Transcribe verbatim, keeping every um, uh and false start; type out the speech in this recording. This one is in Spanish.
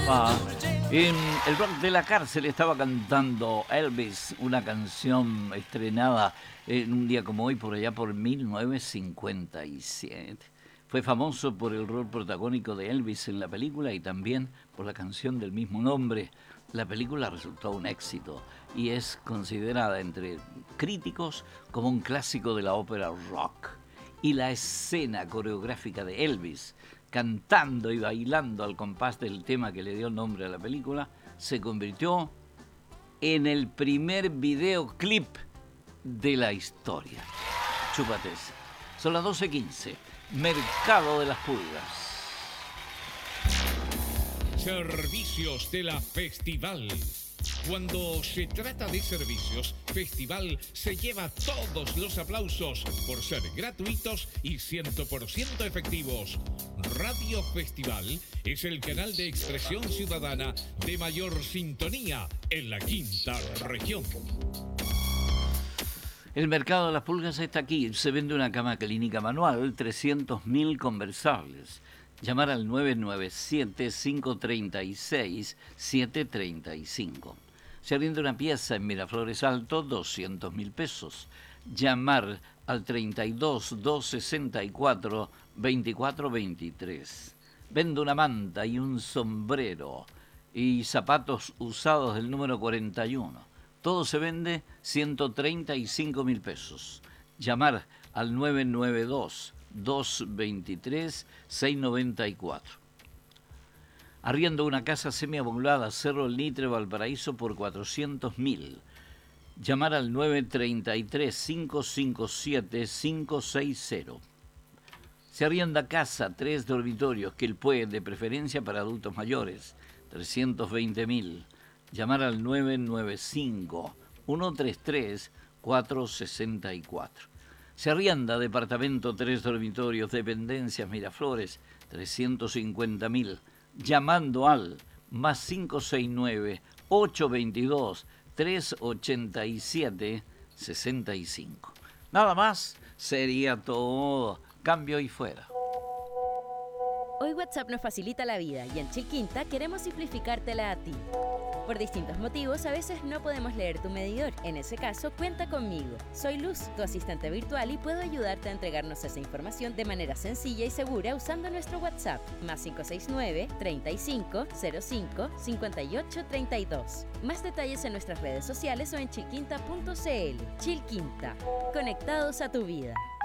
Ah, en el rock de la cárcel estaba cantando Elvis, una canción estrenada en un día como hoy, por allá por mil novecientos cincuenta y siete. Fue famoso por el rol protagónico de Elvis en la película y también por la canción del mismo nombre. La película resultó un éxito y es considerada entre críticos como un clásico de la ópera rock. Y la escena coreográfica de Elvis, cantando y bailando al compás del tema que le dio nombre a la película, se convirtió en el primer videoclip de la historia. Chúpate ese. Son las doce quince. Mercado de las Pulgas. Servicios de la Festival. Cuando se trata de servicios, Festival se lleva todos los aplausos por ser gratuitos y cien por ciento efectivos. Radio Festival es el canal de expresión ciudadana de mayor sintonía en la quinta región. El Mercado de las Pulgas está aquí. Se vende una cama clínica manual, trescientos mil conversables. Llamar al nueve nueve siete, cinco tres seis, siete tres cinco. Se arrienda una pieza en Miraflores Alto, doscientos mil pesos. Llamar al treinta y dos, doscientos sesenta y cuatro, veinticuatro veintitrés. Vende una manta y un sombrero y zapatos usados del número cuarenta y uno. Todo se vende ciento treinta y cinco mil pesos. Llamar al nueve nueve dos, doscientos veintitrés, seiscientos noventa y cuatro. Arriendo una casa semiamoblada, Cerro El Nitre, Valparaíso, por cuatrocientos mil. Llamar al nueve tres tres, cinco cinco siete, cinco seis cero. Se arrienda casa, tres dormitorios, que el puede, de preferencia para adultos mayores, trescientos veinte mil. Llamar al nueve nueve cinco, uno tres tres, cuatro seis cuatro. Se arrienda departamento, tres dormitorios, dependencias, Miraflores, trescientos cincuenta mil. Llamando al más cinco seis nueve, ocho dos dos, tres ocho siete, seis cinco. Nada más, sería todo. Cambio y fuera. Hoy WhatsApp nos facilita la vida y en Chilquinta queremos simplificártela a ti. Por distintos motivos, a veces no podemos leer tu medidor. En ese caso, cuenta conmigo. Soy Luz, tu asistente virtual, y puedo ayudarte a entregarnos esa información de manera sencilla y segura usando nuestro WhatsApp, más cinco seis nueve, treinta y cinco, cero cinco, cincuenta y ocho treinta y dos. Más detalles en nuestras redes sociales o en chilquinta punto c l. Chilquinta, conectados a tu vida.